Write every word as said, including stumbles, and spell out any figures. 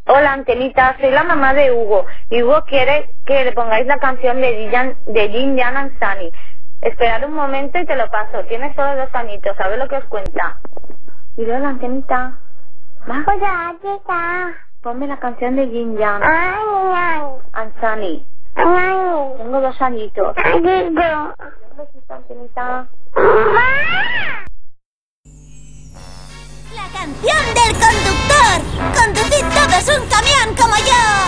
Hola, Antenita, soy la mamá de Hugo. Y Hugo quiere que le pongáis la canción de Jin, de Jin Jan and Sunny. Esperad un momento y te lo paso. Tienes solo dos añitos, ¿sabes lo que os cuenta? Dile hola, Antenita. ¿Va? Hola, chica. Ponme la canción de Jin Jan Ay, ay. and Sunny. Ay. Tengo dos añitos. Ay, yo. Un besito, Antenita. ¡Mamá! La canción del conductor. Conducid todos un camión como yo.